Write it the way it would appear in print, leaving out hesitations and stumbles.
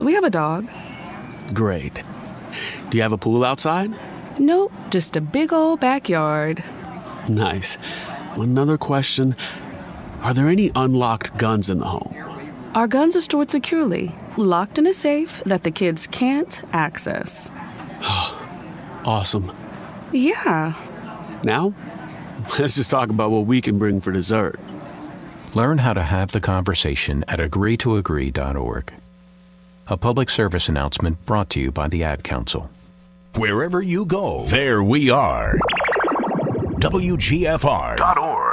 We have a dog. Great. Do you have a pool outside? Nope, just a big old backyard. Nice. Another question. Are there any unlocked guns in the home? Our guns are stored securely, locked in a safe that the kids can't access. Awesome. Yeah. Now, let's just talk about what we can bring for dessert. Learn how to have the conversation at agreetoagree.org. A public service announcement brought to you by the Ad Council. Wherever you go, there we are. WGFR.org.